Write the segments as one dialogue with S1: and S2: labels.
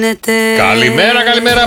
S1: Καλημέρα, καλημέρα.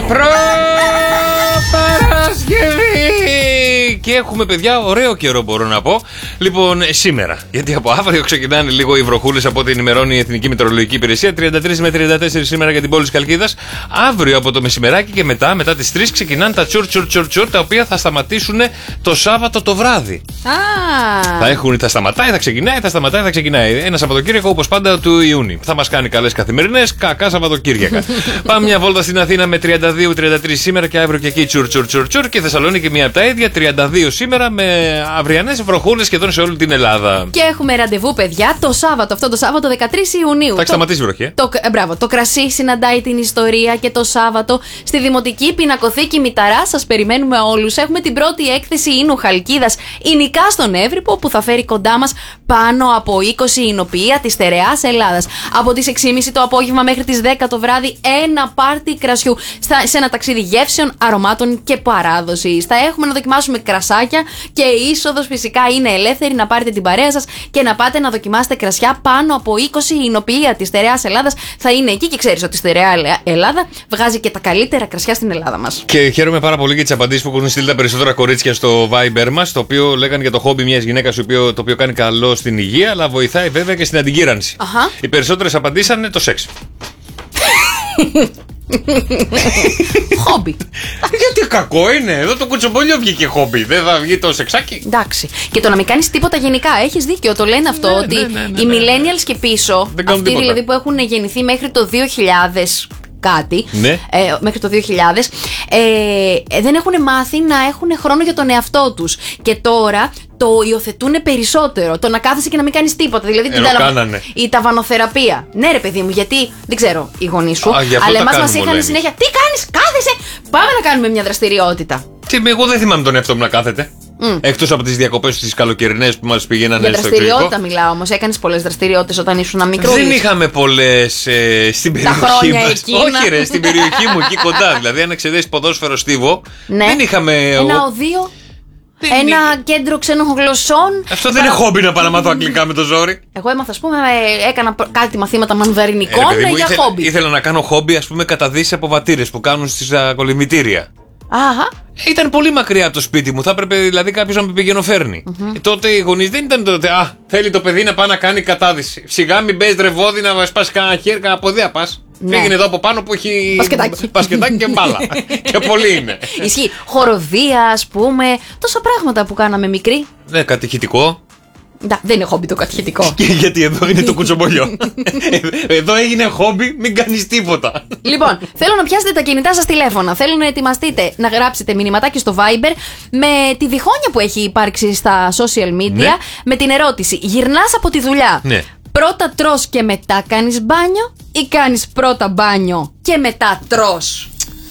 S1: Παρασκευή! Και έχουμε, παιδιά, ωραίο καιρό, μπορώ να πω. Λοιπόν, σήμερα, γιατί από αύριο ξεκινάνε λίγο οι βροχούλες από ό,τι ενημερώνει η Εθνική Μετεωρολογική Υπηρεσία. 33 με 34 σήμερα για την πόλη της Χαλκίδας. Αύριο από το μεσημεράκι και μετά τις 3 ξεκινάνε τα τσουρ, τα οποία θα σταματήσουν το Σάββατο το βράδυ. Θα σταματάει, θα ξεκινάει, θα σταματάει, θα ξεκινάει. Ένα Σαββατοκύριακο όπως πάντα του Ιούνιου. Θα μας κάνει καλές καθημερινές, κακά Σαββατοκύριακα. Πάμε μια βόλτα στην Αθήνα με 32-33 σήμερα και αύριο και εκεί τσουρ. Και η Θεσσαλονίκη μία από τα ίδια, 32 σήμερα με αυριανές βροχούλες σχεδόν σε όλη την Ελλάδα.
S2: Και έχουμε ραντεβού, παιδιά, αυτό το Σάββατο 13 Ιουνίου.
S1: Θα σταματήσει η βροχή.
S2: Μπράβο, το κρασί συναντάει την ιστορία και το Σάββατο στη Δημοτική Πινακοθήκη Μηταρά. Σας περιμένουμε όλους. Έχουμε την πρώτη έκθεση Ίνου Χαλκίδας Ινικά στον Εύρυπο που θα φέρει κοντά μας πάνω από 20 εινοποιεία της στερεάς Ελλάδας. Από τις 6.30 το απόγευμα μέχρι τις 10 το βράδυ ένα πάρτι κρασιού σε ένα ταξίδι γεύσεων, αρωμάτων και παράδοσης. Θα έχουμε να δοκιμάσουμε κρασάκια και η είσοδος φυσικά είναι ελεύθερη, να πάρετε την παρέα σας και να πάτε να δοκιμάσετε κρασιά. Πάνω από 20 εινοποιεία της στερεάς Ελλάδας θα είναι εκεί και ξέρεις ότι η στερεά Ελλάδα βγάζει και τα καλύτερα κρασιά στην Ελλάδα μας.
S1: Και χαίρομαι πάρα πολύ για τις απαντήσεις που έχουν στείλει τα περισσότερα κορίτσια στο Viber μας, το οποίο λέγανε για το χόμπι μιας γυναίκας το οποίο κάνει καλό στην υγεία, αλλά βοηθάει βέβαια και στην αντιγύρανση. Οι περισσότερες απαντήσανε το σεξ.
S2: Χόμπι.
S1: Γιατί κακό είναι, εδώ το κουτσομπολιό βγήκε χόμπι, δεν θα βγει το σεξάκι.
S2: Εντάξει. Και το να μην κάνεις τίποτα γενικά, έχεις δίκιο, το λένε αυτό, ότι οι millennials και πίσω, αυτοί δηλαδή που έχουν γεννηθεί μέχρι το 2000 κάτι, μέχρι το 2000, δεν έχουν μάθει να έχουν χρόνο για τον εαυτό τους. Και τώρα το υιοθετούν περισσότερο. Το να κάθεσαι και να μην κάνεις τίποτα. Δηλαδή η ταβανοθεραπεία. Ναι, ρε παιδί μου, γιατί δεν ξέρω οι γονείς σου, αλλά εμάς μας είχαν συνέχεια. Τι κάνεις, κάθεσαι, πάμε να κάνουμε μια δραστηριότητα.
S1: Και εγώ δεν θυμάμαι τον εαυτό μου να κάθεται. Εκτός από τις διακοπές τις καλοκαιρινές που μας πηγαίνανε στο εξωτερικό.
S2: Για δραστηριότητα μιλάω όμως. Έκανες πολλές δραστηριότητες όταν ήσουν μικρός?
S1: Δεν είχαμε πολλές στην περιοχή μας. Όχι, ρε, στην περιοχή μου εκεί κοντά. Δηλαδή, αν εξαιρέσεις ποδόσφαιρο στίβο, δεν είχαμε.
S2: Ένα οδείο. Ένα κέντρο ξένων γλωσσών.
S1: Αυτό δεν είναι χόμπι να πάω να μάθω αγγλικά με το ζόρι.
S2: Εγώ έμαθα, ας πούμε, έκανα κάτι μαθήματα μανδαρινικών για χόμπι.
S1: Ήθελα να κάνω χόμπι, ας πούμε, καταδύσεις από βατήρες που κάνουν στις κολυμβητήρια. Ήταν πολύ μακριά από το σπίτι μου. Θα έπρεπε δηλαδή κάποιος να με πηγαίνω-φέρνει. Τότε οι γονείς δεν ήταν τότε. Θέλει το παιδί να πάει να κάνει κατάδυση. Σιγά μην μπες ρεβόδι να σπάσει κανένα χέρι, κανένα ποδιά πας. Πήγαινε εδώ από πάνω που έχει πασκετάκι και μπάλα. Και πολύ είναι.
S2: Ισχύει. Χοροδία, ας πούμε. Τόσα πράγματα που κάναμε μικροί.
S1: Ναι, κατηχητικό.
S2: Δεν είναι χόμπι το κατηχητικό.
S1: Και γιατί εδώ είναι το κουτσομπολιό. Εδώ έγινε χόμπι, μην κάνεις τίποτα.
S2: Λοιπόν, θέλω να πιάσετε τα κινητά σας τηλέφωνα. Θέλω να ετοιμαστείτε να γράψετε μηνυματάκι στο Viber με τη διχόνοια που έχει υπάρξει στα social media, με την ερώτηση: γυρνάς από τη δουλειά, πρώτα τρως και μετά κάνεις μπάνιο ή κάνεις πρώτα μπάνιο και μετά τρως?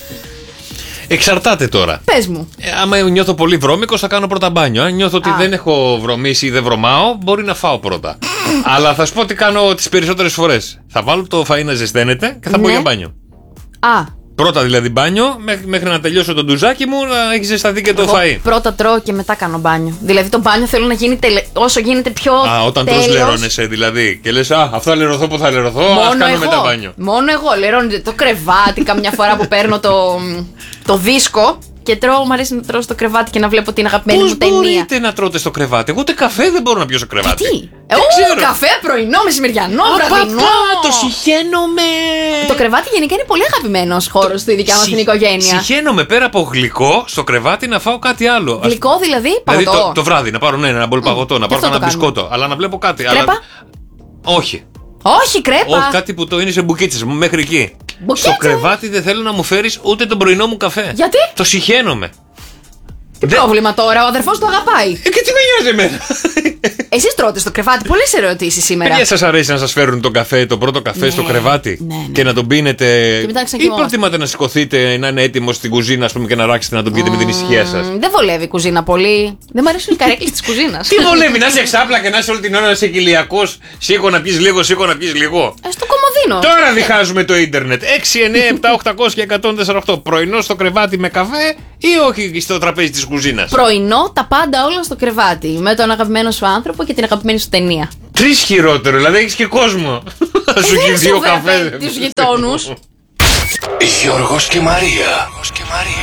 S1: Εξαρτάται τώρα.
S2: Πες μου.
S1: Άμα νιώθω πολύ βρώμικος, θα κάνω πρώτα μπάνιο. Αν νιώθω ότι δεν έχω βρωμίσει ή δεν βρωμάω, μπορεί να φάω πρώτα. Αλλά θα σου πω τι κάνω τις περισσότερες φορές. Θα βάλω το φαΐ να ζεσταίνεται και θα πω για μπάνιο. Πρώτα δηλαδή μπάνιο, μέχρι να τελειώσω το ντουζάκι μου, να έχει ζεσταθεί και το φαΐ. Πρώτα
S2: τρώω και μετά κάνω μπάνιο. Δηλαδή το μπάνιο θέλω να γίνει όσο γίνεται πιο.
S1: Όταν τρως λερώνεσαι δηλαδή. Και λες, αυτό θα λερωθώ που θα λερωθώ. Ας κάνω μετά μπάνιο.
S2: Μόνο εγώ λερώνεται το κρεβάτι καμιά φορά που παίρνω το δίσκο. Και τρώω, μου αρέσει να τρώω στο κρεβάτι και να βλέπω την αγαπημένη μου ταινία.
S1: Πώς μπορείτε να τρώτε στο κρεβάτι? Εγώ ούτε καφέ δεν μπορώ να πιω στο κρεβάτι.
S2: Γιατί? Καφέ, πρωινό, μεσημεριανό, βραδινό.
S1: Το συχαίνομαι.
S2: Το κρεβάτι γενικά είναι πολύ αγαπημένος χώρος στη δικιά μας την οικογένεια.
S1: Συχαίνομαι πέρα από γλυκό στο κρεβάτι να φάω κάτι άλλο.
S2: Γλυκό δηλαδή? Παγωτό.
S1: Δηλαδή το βράδυ να πάρω ένα μπολ παγωτό, να πάρω ένα μπισκότο. Αλλά να βλέπω κάτι.
S2: Κρέπα?
S1: Όχι.
S2: Όχι, κρέπα.
S1: Όχι, κάτι που το είναι σε μπουκίτσες μέχρι εκεί. Στο κρεβάτι δεν θέλω να μου φέρεις ούτε τον πρωινό μου καφέ.
S2: Γιατί?
S1: Το συχαίνομαι.
S2: Τι πρόβλημα τώρα, ο αδερφός του αγαπάει.
S1: Και τι με νοιάζει εμένα.
S2: Εσείς τρώτε στο κρεβάτι, πολλές ερωτήσεις σήμερα.
S1: Παιδιά, σας αρέσει να σας φέρουν τον καφέ, το πρώτο καφέ στο κρεβάτι και να τον πίνετε? Ή προτιμάτε να σηκωθείτε, να είναι έτοιμο στην κουζίνα, ας πούμε, και να ράξετε να τον πιείτε με την ησυχία σας?
S2: Δεν βολεύει η κουζίνα πολύ. Δεν μου αρέσουν οι καρέκλες της κουζίνας.
S1: Τι βολεύει, να είσαι εξάπλα και να είσαι όλη την ώρα να είσαι κοιλιακός? Σήκω να πιεις λίγο, σήκω να πιεις λίγο.
S2: Στο κομμωδίνο.
S1: Τώρα διχάζουμε το ίντερνετ. 6, 9, 7, 800 και 148. Πρωινό στο κρεβάτι με καφέ ή όχι στο τραπέζι της κουζίνας?
S2: Πρωινό, τα πάντα όλα στο κρεβάτι. Με τον αγαπημένο σου άνθρωπο και την αγαπημένη σου ταινία.
S1: 3 χειρότερο, δηλαδή έχεις και κόσμο. Σου έχει 2 καφέ.
S2: Τους γειτόνους.
S3: Γιώργος και Μαρία.